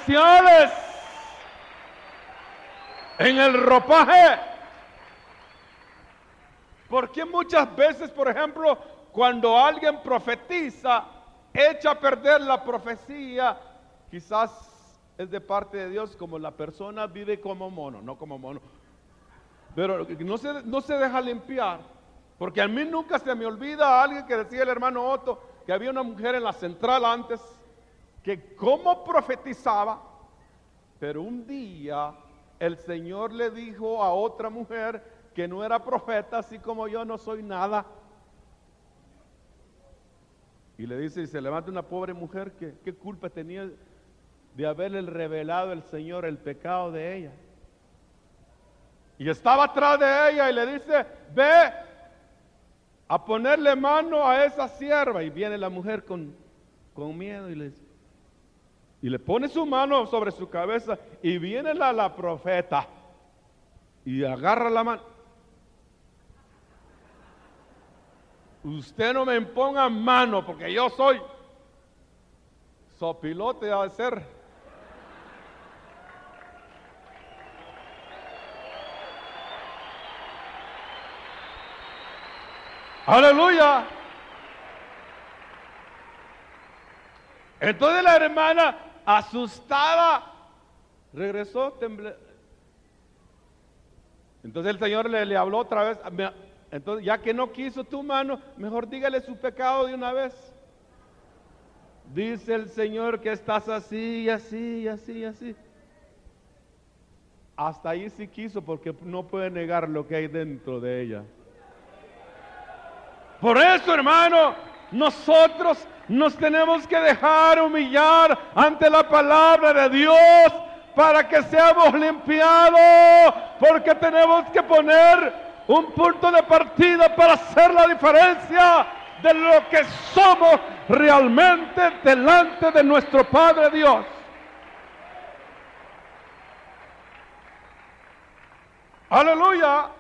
especiales en el ropaje. Porque muchas veces, por ejemplo, cuando alguien profetiza, echa a perder la profecía, quizás es de parte de Dios, como la persona vive como mono, no como mono, pero no se deja limpiar. Porque a mí nunca se me olvida a alguien que decía el hermano Otto, que había una mujer en la central antes, que como profetizaba, pero un día el Señor le dijo a otra mujer que no era profeta, así como yo no soy nada. Y le dice, y se levanta una pobre mujer que qué culpa tenía de haberle revelado el Señor el pecado de ella. Y estaba atrás de ella y le dice, ve a ponerle mano a esa sierva. Y viene la mujer con miedo y le pone su mano sobre su cabeza. Y viene la profeta y agarra la mano. Usted no me imponga mano porque yo soy sopilote a ser. Aleluya. Entonces la hermana, asustada, regresó temblando. Entonces el Señor le habló otra vez. Entonces, ya que no quiso tu mano, mejor dígale su pecado de una vez. Dice el Señor que estás así, y así, y así, y así. Hasta ahí sí quiso, porque no puede negar lo que hay dentro de ella. Por eso, hermano, nosotros nos tenemos que dejar humillar ante la palabra de Dios para que seamos limpiados, porque tenemos que poner un punto de partida para hacer la diferencia de lo que somos realmente delante de nuestro Padre Dios. Aleluya.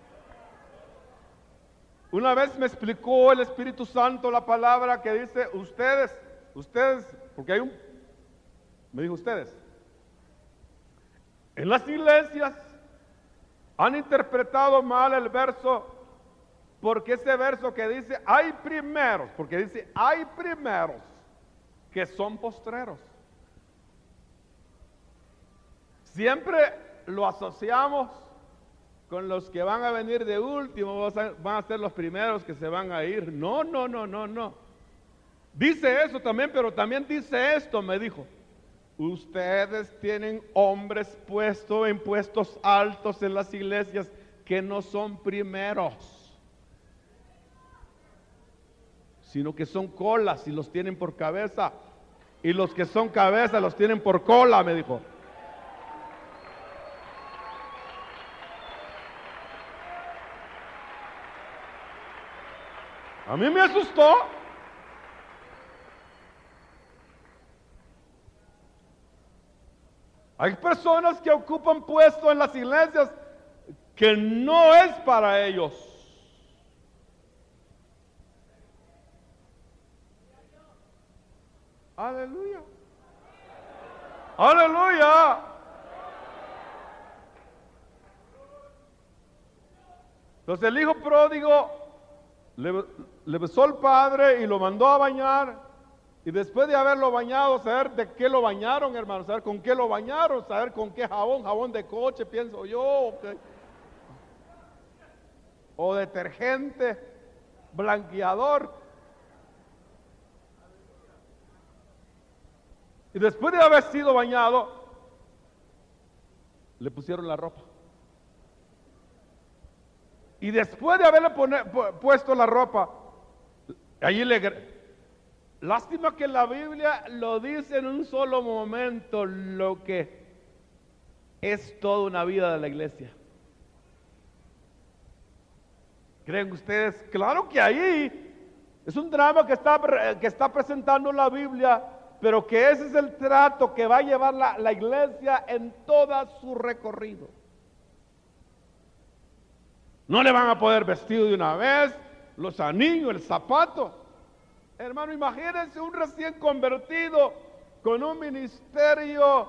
Una vez me explicó el Espíritu Santo la palabra que dice ustedes, porque me dijo ustedes. En las iglesias han interpretado mal el verso, porque ese verso que dice hay primeros, porque dice hay primeros que son postreros. Siempre lo asociamos con los que van a venir de último, van a ser los primeros que se van a ir. No. Dice eso también, pero también dice esto, me dijo. Ustedes tienen hombres puestos en puestos altos en las iglesias que no son primeros, sino que son colas y los tienen por cabeza. Y los que son cabeza los tienen por cola, me dijo. A mí me asustó. Hay personas que ocupan puestos en las iglesias que no es para ellos. Aleluya. Aleluya. Entonces el hijo pródigo le besó al padre y lo mandó a bañar. Y después de haberlo bañado, saber de qué lo bañaron, hermano, saber con qué lo bañaron, saber con qué jabón de coche, pienso yo, okay. O detergente, blanqueador. Y después de haber sido bañado, le pusieron la ropa. Y después de haberle puesto la ropa, allí lástima que la Biblia lo dice en un solo momento, lo que es toda una vida de la iglesia. ¿Creen ustedes? Claro que ahí es un drama que está presentando la Biblia, pero que ese es el trato que va a llevar la iglesia en todo su recorrido. No le van a poder vestir de una vez, los anillos, el zapato. Hermano, imagínense un recién convertido con un ministerio